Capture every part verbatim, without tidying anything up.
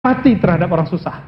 hati terhadap orang susah.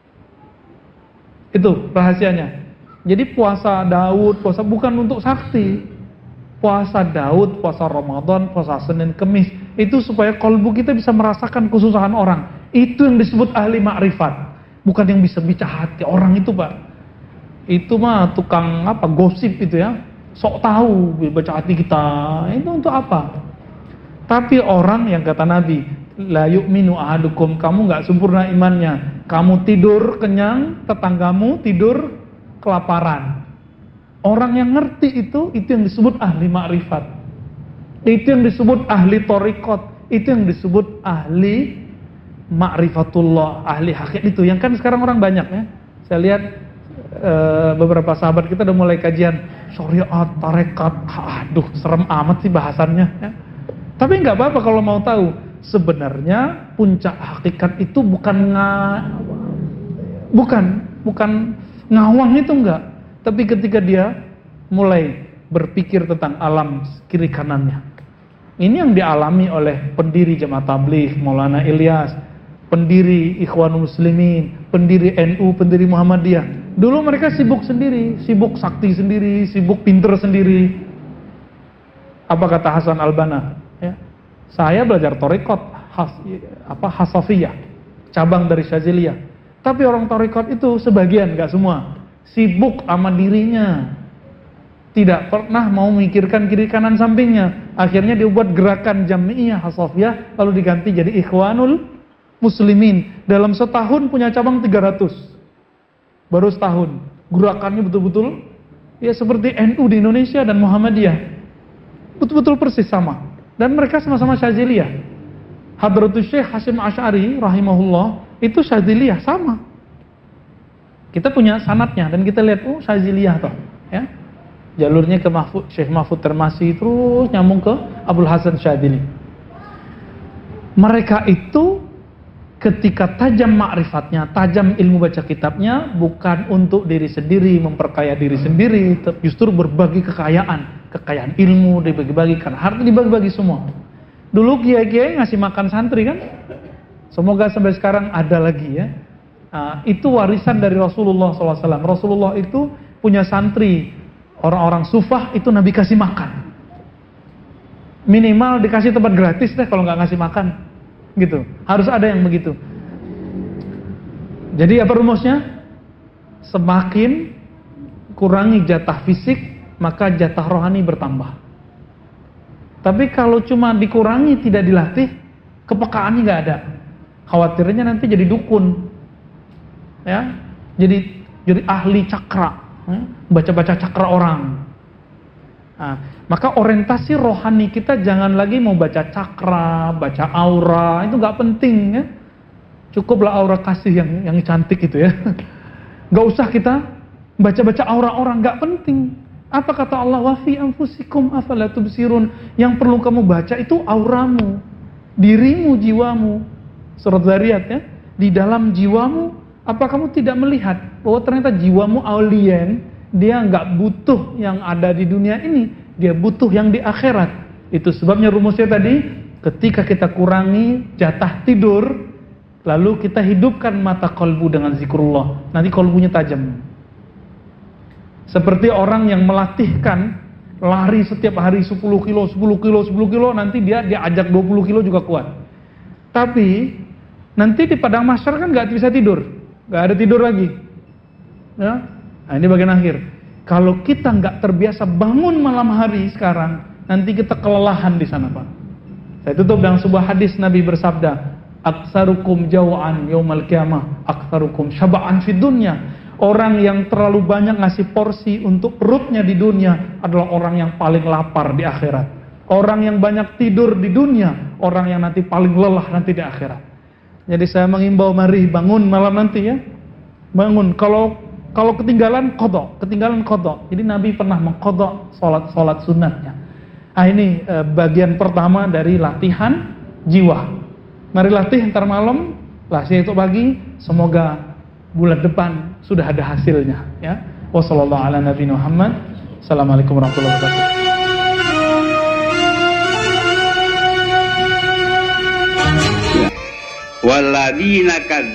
Itu rahasianya. Jadi puasa Daud, puasa bukan untuk sakti. Puasa Daud, puasa Ramadan, puasa Senin, Kemis, itu supaya kalbu kita bisa merasakan kesusahan orang. Itu yang disebut ahli ma'rifat. Bukan yang bisa bicara hati orang itu, Pak. Itu mah tukang apa? Gosip itu ya. Sok tahu baca hati kita. Itu untuk apa? Tapi orang yang kata Nabi, la yu'minu ahadukum, kamu enggak sempurna imannya. Kamu tidur kenyang, tetanggamu tidur kelaparan. Orang yang ngerti itu, itu yang disebut ahli ma'rifat. Itu yang disebut ahli thariqat. Itu yang disebut ahli ma'rifatullah, ahli hakikat itu. Yang kan sekarang orang banyak ya. Saya lihat e, beberapa sahabat kita udah mulai kajian syariat, tarekat. Aduh, serem amat sih bahasannya ya. Tapi nggak apa-apa kalau mau tahu. Sebenarnya puncak hakikat itu bukan nga, bukan bukan ngawang itu enggak. Tapi ketika dia mulai berpikir tentang alam kiri kanannya. Ini yang dialami oleh pendiri Jamaah Tabligh Maulana Ilyas, pendiri Ikhwanul Muslimin, pendiri N U, pendiri Muhammadiyah. Dulu mereka sibuk sendiri, sibuk sakti sendiri, sibuk pinter sendiri. Apa kata Hasan Al-Banna? Ya. Saya belajar thariqat has, apa Hasafiyah, cabang dari Syaziliyah. Tapi orang thariqat itu sebagian, enggak semua, sibuk sama dirinya, tidak pernah mau memikirkan kiri kanan sampingnya. Akhirnya dibuat gerakan Jami'iyah Hasafiyah, lalu diganti jadi Ikhwanul Muslimin. Dalam setahun punya cabang tiga ratus, baru setahun. Gerakannya betul-betul ya seperti N U di Indonesia dan Muhammadiyah, betul-betul persis sama. Dan mereka sama-sama Syaziliyah. Hadratus Syekh Hasyim Asy'ari rahimahullah itu Syaziliyah sama. Kita punya sanadnya dan kita lihat, oh Syaziliyah toh, ya. Jalurnya ke Mahfud, Syekh Mahfud Termasi, terus nyambung ke Abdul Hasan Syadzili. Mereka itu ketika tajam ma'rifatnya, tajam ilmu baca kitabnya, bukan untuk diri sendiri, memperkaya diri sendiri, justru berbagi kekayaan, kekayaan ilmu dibagi-bagikan, harta dibagi-bagi semua. Dulu kiai-kiai ngasih makan santri kan, semoga sampai sekarang ada lagi ya. Nah, itu warisan dari Rasulullah shallallahu alaihi wasallam. Rasulullah itu punya santri, orang-orang sufah itu Nabi kasih makan. Minimal dikasih tempat gratis deh kalau nggak ngasih makan, gitu. Harus ada yang begitu. Jadi apa rumusnya? Semakin kurangi jatah fisik, maka jatah rohani bertambah. Tapi kalau cuma dikurangi tidak dilatih, kepekaannya nggak ada. Khawatirnya nanti jadi dukun. Ya, jadi jadi ahli cakra, baca-baca cakra orang. Nah, maka orientasi rohani kita jangan lagi mau baca cakra, baca aura, itu nggak penting ya. Cukuplah aura kasih yang yang cantik itu ya. Nggak usah kita baca-baca aura orang, nggak penting. Apa kata Allah? Wa fi anfusikum afala tubsirun. Yang perlu kamu baca itu auramu, dirimu, jiwamu. Surat Zariyat ya. Di dalam jiwamu, apa kamu tidak melihat bahwa ternyata jiwamu alien, dia nggak butuh yang ada di dunia ini, dia butuh yang di akhirat. Itu sebabnya rumusnya tadi, ketika kita kurangi jatah tidur, lalu kita hidupkan mata kalbu dengan zikrullah, nanti kalbunya tajam. Seperti orang yang melatihkan lari setiap hari sepuluh kilo, sepuluh kilo, sepuluh kilo, nanti dia diajak dua puluh kilo juga kuat. Tapi nanti di padang mahsyar kan nggak bisa tidur, nggak ada tidur lagi. Ya, nah ini bagian akhir. Kalau kita nggak terbiasa bangun malam hari sekarang, nanti kita kelelahan di sana, Pak. Saya tutup dengan sebuah hadis Nabi bersabda, "Aktsarukum jaw'an yaumal qiyamah, aktsarukum syaba'an fid dunya." Orang yang terlalu banyak ngasih porsi untuk perutnya di dunia adalah orang yang paling lapar di akhirat. Orang yang banyak tidur di dunia, orang yang nanti paling lelah nanti di akhirat. Jadi saya mengimbau, mari bangun malam nanti ya. Bangun, kalau kalau ketinggalan qadha, ketinggalan qadha. Jadi Nabi pernah mengqadha salat-salat sunatnya. Ah ini eh, bagian pertama dari latihan jiwa. Mari latih ntar malam, latih itu pagi, semoga bulan depan sudah ada hasilnya ya. Wassallallahu ala nabiyina Muhammad. Assalamualaikum warahmatullahi wabarakatuh. walladzina